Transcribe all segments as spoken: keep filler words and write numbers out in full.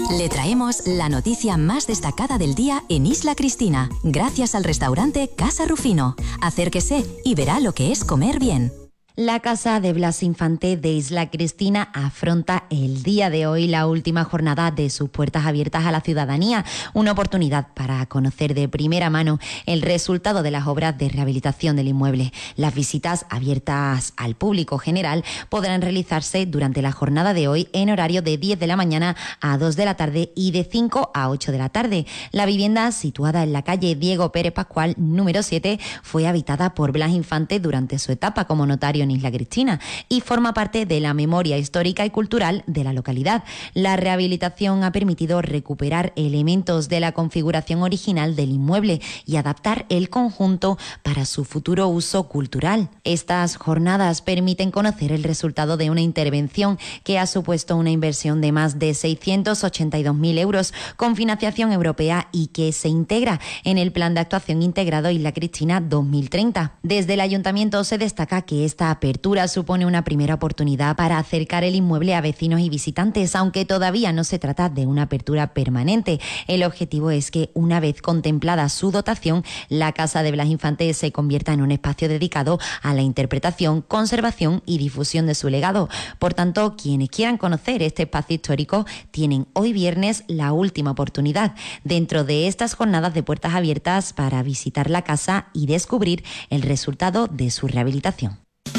Le traemos la noticia más destacada del día en Isla Cristina, gracias al restaurante Casa Rufino. Acérquese y verá lo que es comer bien. La Casa de Blas Infante de Isla Cristina afronta el día de hoy la última jornada de sus puertas abiertas a la ciudadanía, una oportunidad para conocer de primera mano el resultado de las obras de rehabilitación del inmueble. Las visitas abiertas al público general podrán realizarse durante la jornada de hoy en horario de diez de la mañana a dos de la tarde y de cinco a ocho de la tarde. La vivienda, situada en la calle Diego Pérez Pascual, número siete, fue habitada por Blas Infante durante su etapa como notario en Isla Cristina y forma parte de la memoria histórica y cultural de la localidad. La rehabilitación ha permitido recuperar elementos de la configuración original del inmueble y adaptar el conjunto para su futuro uso cultural. Estas jornadas permiten conocer el resultado de una intervención que ha supuesto una inversión de más de seiscientos ochenta y dos mil euros con financiación europea y que se integra en el Plan de Actuación Integrado Isla Cristina dos mil treinta. Desde el Ayuntamiento se destaca que esta apertura supone una primera oportunidad para acercar el inmueble a vecinos y visitantes, aunque todavía no se trata de una apertura permanente. El objetivo es que, una vez contemplada su dotación, la Casa de Blas Infante se convierta en un espacio dedicado a la interpretación, conservación y difusión de su legado. Por tanto, quienes quieran conocer este espacio histórico tienen hoy viernes la última oportunidad dentro de estas jornadas de puertas abiertas para visitar la casa y descubrir el resultado de su rehabilitación.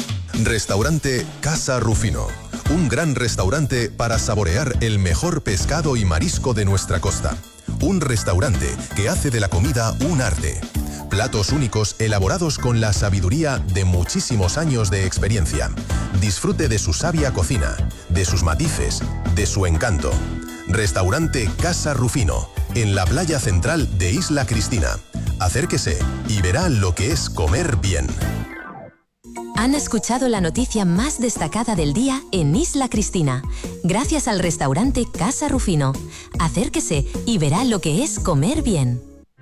Restaurante Casa Rufino, un gran restaurante para saborear el mejor pescado y marisco de nuestra costa. Un restaurante que hace de la comida un arte. Platos únicos elaborados con la sabiduría de muchísimos años de experiencia. Disfrute de su sabia cocina, de sus matices, de su encanto. Restaurante Casa Rufino, en la playa central de Isla Cristina. Acérquese y verá lo que es comer bien. Han escuchado la noticia más destacada del día en Isla Cristina, gracias al restaurante Casa Rufino. Acérquese y verá lo que es comer bien.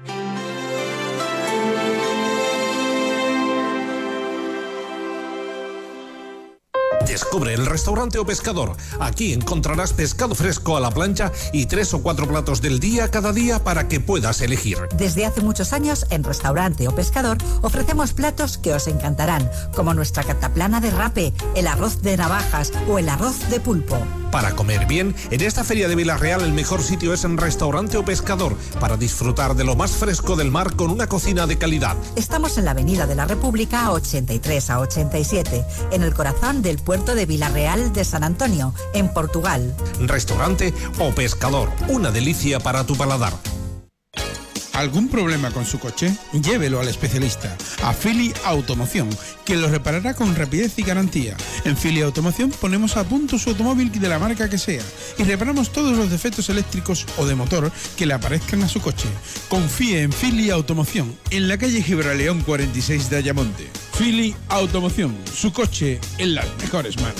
Descubre el restaurante O Pescador. Aquí encontrarás pescado fresco a la plancha y tres o cuatro platos del día cada día para que puedas elegir. Desde hace muchos años en Restaurante O Pescador ofrecemos platos que os encantarán, como nuestra cataplana de rape, el arroz de navajas o el arroz de pulpo. Para comer bien, en esta feria de Vila-real el mejor sitio es en Restaurante O Pescador, para disfrutar de lo más fresco del mar con una cocina de calidad. Estamos en la Avenida de la República ochenta y tres a ochenta y siete, en el corazón del puerto de Vila-real de San Antonio, en Portugal. Restaurante O Pescador, una delicia para tu paladar. ¿Algún problema con su coche? Llévelo al especialista, a Fili Automoción, que lo reparará con rapidez y garantía. En Fili Automoción ponemos a punto su automóvil de la marca que sea y reparamos todos los defectos eléctricos o de motor que le aparezcan a su coche. Confíe en Fili Automoción, en la calle Gibraleón cuarenta y seis de Ayamonte. Fili Automoción, su coche en las mejores manos.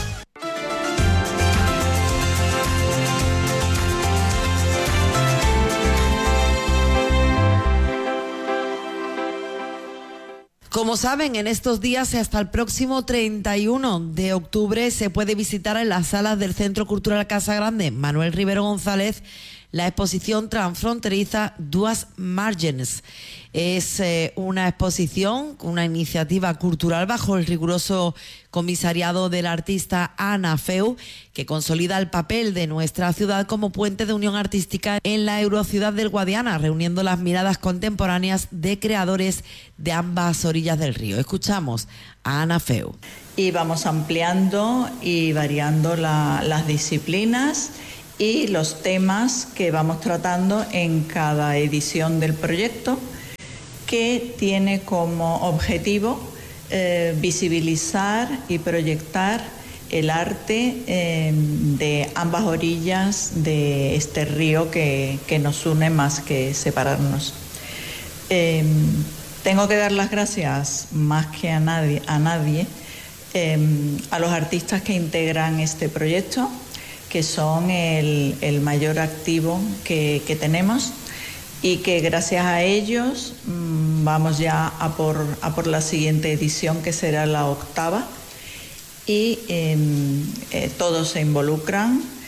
Como saben, en estos días y hasta el próximo treinta y uno de octubre se puede visitar en las salas del Centro Cultural Casa Grande Manuel Rivero González la exposición transfronteriza Duas Margens. Es eh, una exposición, una iniciativa cultural bajo el riguroso comisariado del artista Ana Feu, que consolida el papel de nuestra ciudad como puente de unión artística en la Eurociudad del Guadiana, reuniendo las miradas contemporáneas de creadores de ambas orillas del río. Escuchamos a Ana Feu. Y vamos ampliando y variando la, las disciplinas y los temas que vamos tratando en cada edición del proyecto, que tiene como objetivo eh, visibilizar y proyectar el arte eh, de ambas orillas de este río que, que nos une más que separarnos. Eh, tengo que dar las gracias más que a nadie, a, nadie eh, a los artistas que integran este proyecto, que son el, el mayor activo que, que tenemos, y que gracias a ellos mmm, vamos ya a por, a por la siguiente edición, que será la octava, y eh, eh, todos se involucran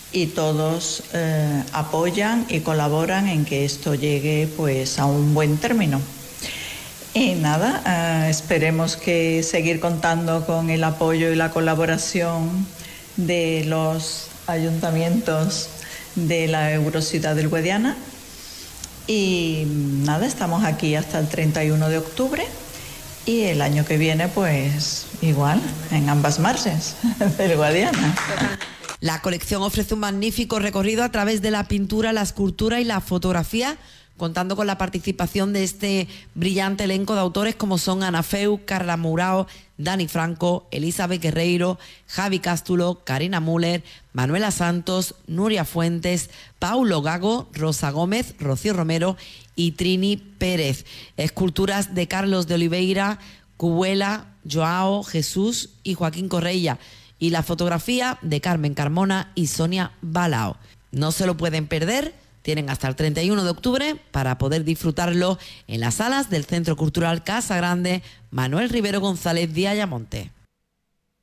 y todos eh, apoyan y colaboran en que esto llegue pues a un buen término. Y nada, eh, esperemos que seguir contando con el apoyo y la colaboración de los ayuntamientos de la Eurociudad del Guadiana. Y nada, estamos aquí hasta el treinta y uno de octubre y el año que viene pues igual en ambas margens del Guadiana. La colección ofrece un magnífico recorrido a través de la pintura, la escultura y la fotografía, contando con la participación de este brillante elenco de autores como son Ana Feu, Carla Mourao, Dani Franco, Elizabeth Guerreiro, Javi Cástulo, Karina Müller, Manuela Santos, Nuria Fuentes, Paulo Gago, Rosa Gómez, Rocío Romero y Trini Pérez. Esculturas de Carlos de Oliveira, Cubuela, Joao, Jesús y Joaquín Correia. Y la fotografía de Carmen Carmona y Sonia Balao. No se lo pueden perder. Tienen hasta el treinta y uno de octubre para poder disfrutarlo en las salas del Centro Cultural Casa Grande Manuel Rivero González de Ayamonte.